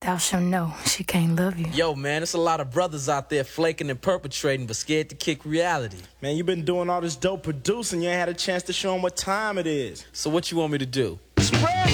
thou shalt know she can't love you. Yo, man, there's a lot of brothers out there flaking and perpetrating but scared to kick reality. Man, you been doing all this dope producing. You ain't had a chance to show them what time it is. So what you want me to do? Spread